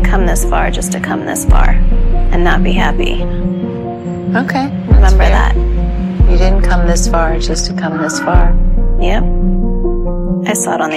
come this far just to come this far and not be happy. Okay. Remember that. You didn't come this far just to come this far. Yep. I saw it on the